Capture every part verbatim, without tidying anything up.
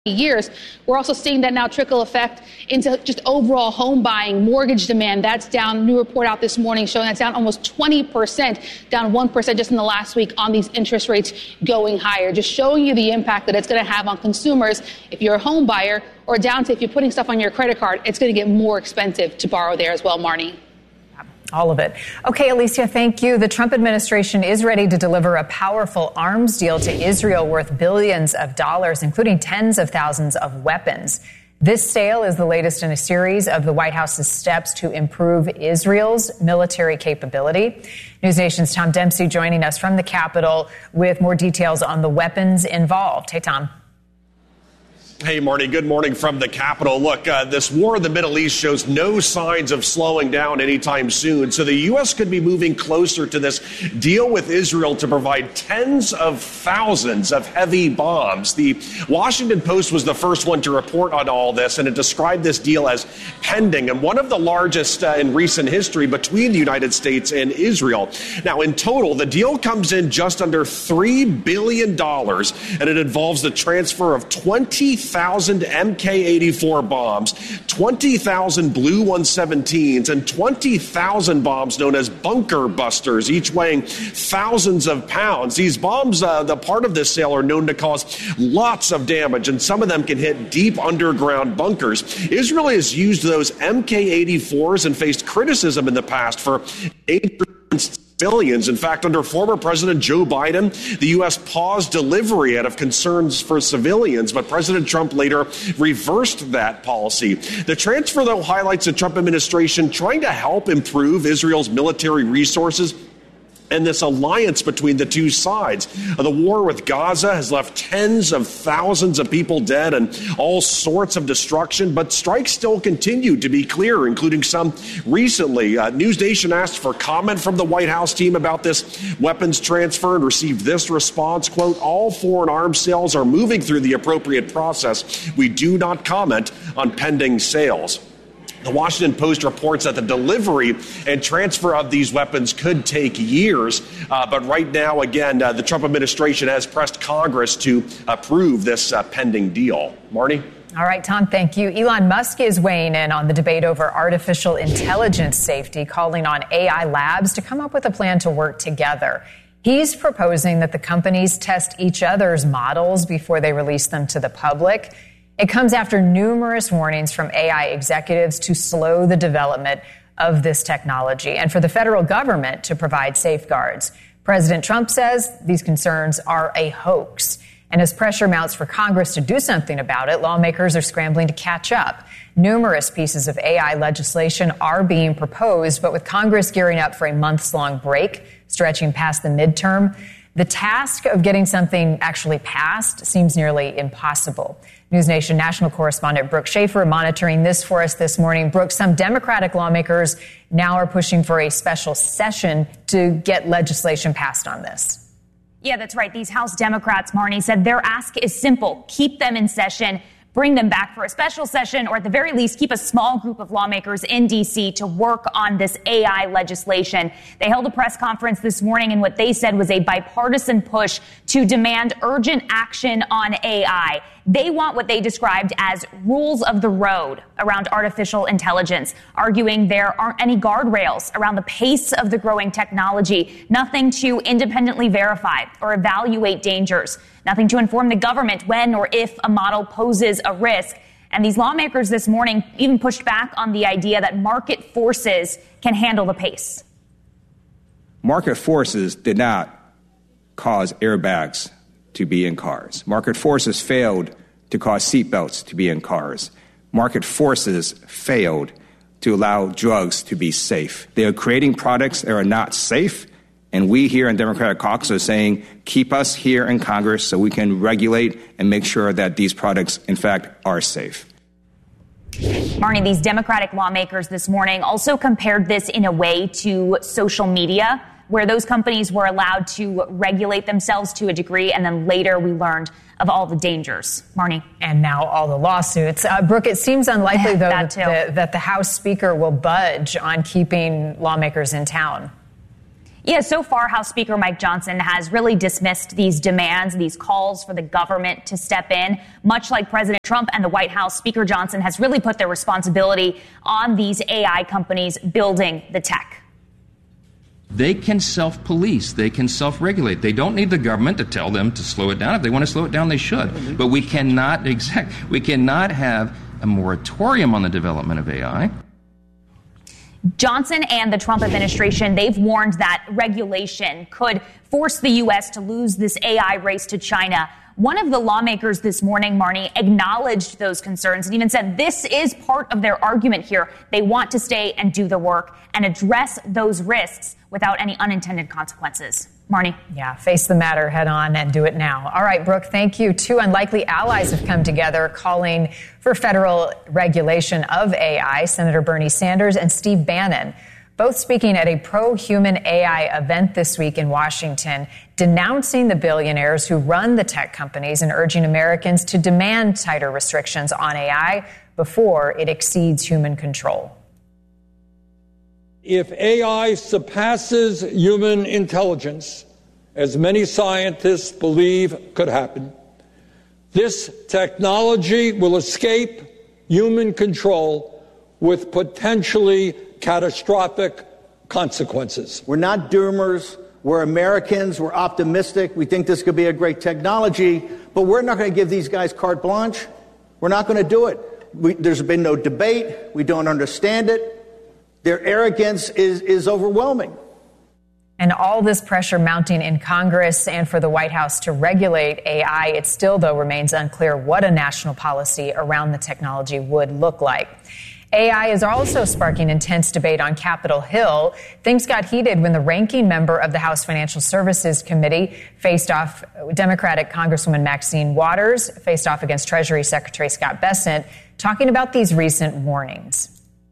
years. We're also seeing that now trickle effect into just overall home buying, mortgage demand. That's down. New report out this morning showing that's down almost twenty percent, down one percent just in the last week on these interest rates going higher. Just showing you the impact that it's going to have on consumers if you're a home buyer, or down to if you're putting stuff on your credit card, it's going to get more expensive to borrow there as well, Marnie. All of it. Okay, Alicia, thank you. The Trump administration is ready to deliver a powerful arms deal to Israel worth billions of dollars, including tens of thousands of weapons. This sale is the latest in a series of the White House's steps to improve Israel's military capability. News Nation's Tom Dempsey joining us from the Capitol with more details on the weapons involved. Hey, Tom. Hey, Marty. Good morning from the Capitol. Look, uh, this war in the Middle East shows no signs of slowing down anytime soon. So the U S could be moving closer to this deal with Israel to provide tens of thousands of heavy bombs. The Washington Post was the first one to report on all this, and it described this deal as pending and one of the largest uh, in recent history between the United States and Israel. Now, in total, the deal comes in just under three billion dollars, and it involves the transfer of twenty thousand M K eighty-four bombs, twenty thousand Blue one seventeens, and twenty thousand bombs known as bunker busters, each weighing thousands of pounds. These bombs, uh, the part of this sale, are known to cause lots of damage, and some of them can hit deep underground bunkers. Israel has used those M K eighty-fours and faced criticism in the past for dangerous civilians. In fact, under former President Joe Biden, the U S paused delivery out of concerns for civilians, but President Trump later reversed that policy. The transfer, though, highlights the Trump administration trying to help improve Israel's military resources and this alliance between the two sides. The war with Gaza has left tens of thousands of people dead and all sorts of destruction, but strikes still continue, to be clear, including some recently. Uh, News Nation asked for comment from the White House team about this weapons transfer and received this response, quote, "All foreign arms sales are moving through the appropriate process. We do not comment on pending sales." The Washington Post reports that the delivery and transfer of these weapons could take years. Uh, but right now, again, uh, the Trump administration has pressed Congress to approve this uh, pending deal. Marty? All right, Tom, thank you. Elon Musk is weighing in on the debate over artificial intelligence safety, calling on A I labs to come up with a plan to work together. He's proposing that the companies test each other's models before they release them to the public. It comes after numerous warnings from A I executives to slow the development of this technology and for the federal government to provide safeguards. President Trump says these concerns are a hoax. And as pressure mounts for Congress to do something about it, lawmakers are scrambling to catch up. Numerous pieces of A I legislation are being proposed, but with Congress gearing up for a months-long break, stretching past the midterm, the task of getting something actually passed seems nearly impossible. News Nation national correspondent Brooke Schaefer monitoring this for us this morning. Brooke, some Democratic lawmakers now are pushing for a special session to get legislation passed on this. Yeah, that's right. These House Democrats, Marnie, said their ask is simple. Keep them in session, bring them back for a special session, or at the very least, keep a small group of lawmakers in D C to work on this A I legislation. They held a press conference this morning, and what they said was a bipartisan push to demand urgent action on A I. They want what they described as rules of the road around artificial intelligence, arguing there aren't any guardrails around the pace of the growing technology, nothing to independently verify or evaluate dangers, nothing to inform the government when or if a model poses a risk. And these lawmakers this morning even pushed back on the idea that market forces can handle the pace. Market forces did not cause airbags to be in cars. Market forces failed to cause seatbelts to be in cars. Market forces failed to allow drugs to be safe. They are creating products that are not safe, and we here in Democratic caucus are saying, keep us here in Congress so we can regulate and make sure that these products, in fact, are safe. Marnie, these Democratic lawmakers this morning also compared this in a way to social media, where those companies were allowed to regulate themselves to a degree, and then later we learned of all the dangers. Marnie. And now all the lawsuits. Uh, Brooke, it seems unlikely, though, that, that, the, that the House Speaker will budge on keeping lawmakers in town. Yeah, so far, House Speaker Mike Johnson has really dismissed these demands, these calls for the government to step in. Much like President Trump and the White House, Speaker Johnson has really put their responsibility on these A I companies building the tech. They can self-police. They can self-regulate. They don't need the government to tell them to slow it down. If they want to slow it down, they should. But we cannot exact. We cannot have a moratorium on the development of A I. Johnson and the Trump administration, they've warned that regulation could force the U S to lose this A I race to China. One of the lawmakers this morning, Marnie, acknowledged those concerns and even said this is part of their argument here. They want to stay and do the work and address those risks without any unintended consequences. Marnie. Yeah, face the matter head on and do it now. All right, Brooke, thank you. Two unlikely allies have come together calling for federal regulation of A I, Senator Bernie Sanders and Steve Bannon, both speaking at a pro-human A I event this week in Washington, denouncing the billionaires who run the tech companies and urging Americans to demand tighter restrictions on A I before it exceeds human control. If A I surpasses human intelligence, as many scientists believe could happen, this technology will escape human control with potentially catastrophic consequences. We're not doomers. We're Americans. We're optimistic. We think this could be a great technology, but we're not going to give these guys carte blanche. We're not going to do it. We, there's been no debate. We don't understand it. Their arrogance is, is overwhelming. And all this pressure mounting in Congress and for the White House to regulate A I, it still, though, remains unclear what a national policy around the technology would look like. A I is also sparking intense debate on Capitol Hill. Things got heated when the ranking member of the House Financial Services Committee faced off, Democratic Congresswoman Maxine Waters faced off against Treasury Secretary Scott Bessent, talking about these recent warnings.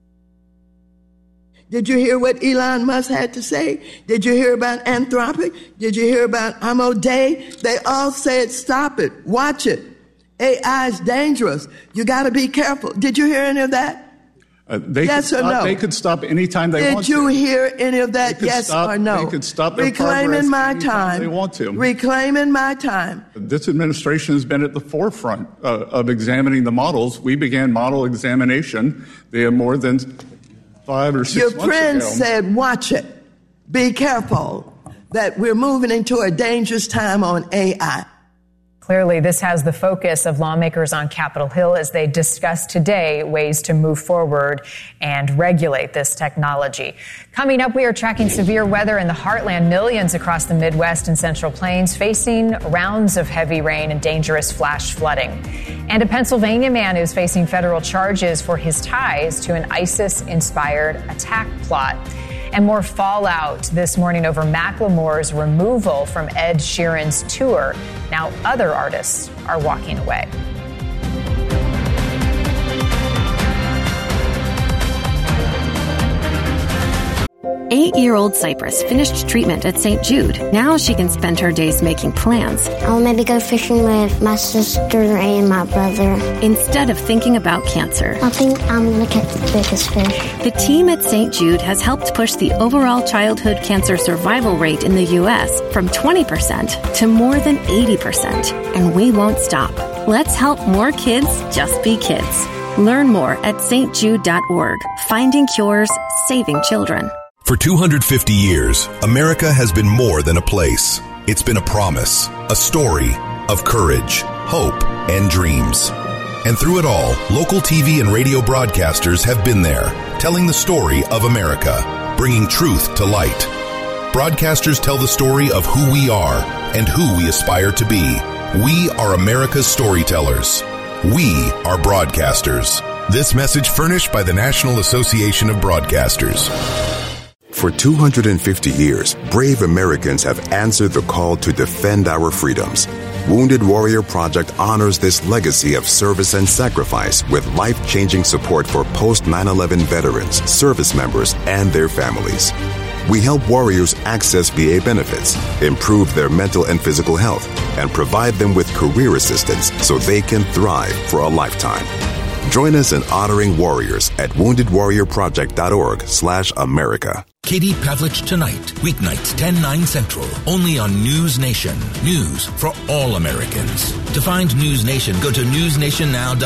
Did you hear what Elon Musk had to say? Did you hear about Anthropic? Did you hear about Ahmed Day? They all said, stop it, watch it. A I is dangerous. You got to be careful. Did you hear any of that? Uh, they yes could or stop, no? They could stop anytime they Did want to. Did you hear any of that? Yes stop, or no? They could stop their Reclaiming my time. They want to. Reclaiming my time. This administration has been at the forefront uh, of examining the models. We began model examination. They have more than five or six Your months friend ago. said, watch it. Be careful that we're moving into a dangerous time on A I. Clearly, this has the focus of lawmakers on Capitol Hill as they discuss today ways to move forward and regulate this technology. Coming up, we are tracking severe weather in the heartland. Millions across the Midwest and Central Plains facing rounds of heavy rain and dangerous flash flooding. And a Pennsylvania man is facing federal charges for his ties to an ISIS-inspired attack plot. And more fallout this morning over Macklemore's removal from Ed Sheeran's tour. Now other artists are walking away. Eight-year-old Cypress finished treatment at Saint Jude. Now she can spend her days making plans. I'll maybe go fishing with my sister and my brother. Instead of thinking about cancer. I think I'm going to catch the biggest fish. The team at Saint Jude has helped push the overall childhood cancer survival rate in the U S from twenty percent to more than eighty percent. And we won't stop. Let's help more kids just be kids. Learn more at s t jude dot org. Finding cures, saving children. For two hundred fifty years, America has been more than a place. It's been a promise, a story of courage, hope, and dreams. And through it all, local T V and radio broadcasters have been there, telling the story of America, bringing truth to light. Broadcasters tell the story of who we are and who we aspire to be. We are America's storytellers. We are broadcasters. This message furnished by the National Association of Broadcasters. For two hundred fifty years, brave Americans have answered the call to defend our freedoms. Wounded Warrior Project honors this legacy of service and sacrifice with life-changing support for post nine eleven veterans, service members, and their families. We help warriors access V A benefits, improve their mental and physical health, and provide them with career assistance so they can thrive for a lifetime. Join us in honoring warriors at wounded warrior project dot org slash America. Katie Pavlich Tonight, weeknights ten, nine Central, only on News Nation. News for all Americans. To find News Nation, go to news nation now dot com.